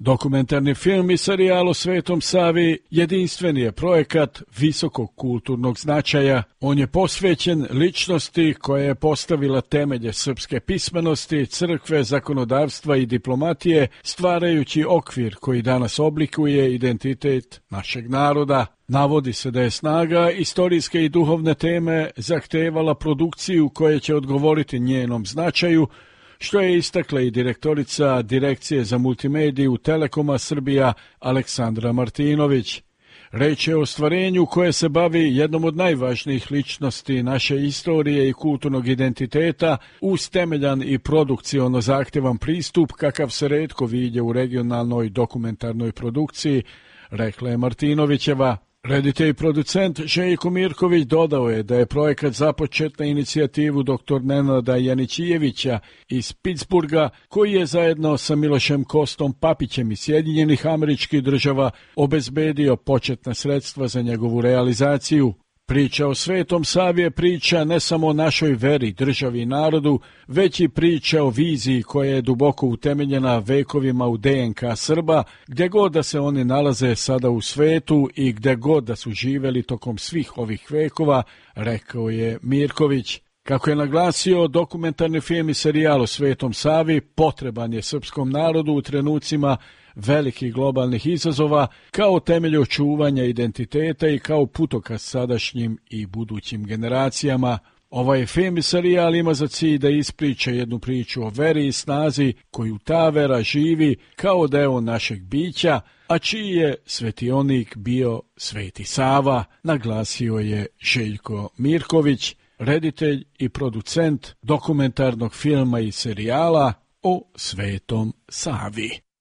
Dokumentarni film i serijal o Svetom Savi jedinstveni je projekat visokog kulturnog značaja. On je posvećen ličnosti koja je postavila temelje srpske pismenosti, crkve, zakonodavstva i diplomatije, stvarajući okvir koji danas oblikuje identitet našeg naroda. Navodi se da je snaga istorijske i duhovne teme zahtevala produkciju koja će odgovoriti njenom značaju, što je istakla i direktorica Direkcije za multimediju Telekoma Srbija Aleksandra Martinović. Reč je o ostvarenju koje se bavi jednom od najvažnijih ličnosti naše istorije i kulturnog identiteta uz temeljan i produkciono zahtjevan pristup kakav se retko viđe u regionalnoj dokumentarnoj produkciji, rekla je Martinovićeva. Reditelj i producent Željko Mirković dodao je da je projekat započet na inicijativu dr. Nenada Janićijevića iz Pittsburgha, koji je zajedno sa Milošem Kostom Papićem iz Sjedinjenih Američkih Država obezbedio početna sredstva za njegovu realizaciju. Priča o Svetom Savi je priča ne samo o našoj veri, državi i narodu, već i priča o viziji koja je duboko utemeljena vekovima u DNK Srba, gdje god da se oni nalaze sada u svetu i gdje god da su živeli tokom svih ovih vekova, rekao je Mirković. Kako je naglasio, dokumentarni film i serijal o Svetom Savi potreban je srpskom narodu u trenucima velikih globalnih izazova kao temelj očuvanja identiteta i kao putokaz sadašnjim i budućim generacijama. Ovaj film i serijal ima za cilj da ispriča jednu priču o veri i snazi koju ta vera živi kao deo našeg bića, a čiji je svetionik bio Sveti Sava, naglasio je Željko Mirković, reditelj i producent dokumentarnog filma i serijala o Svetom Savi.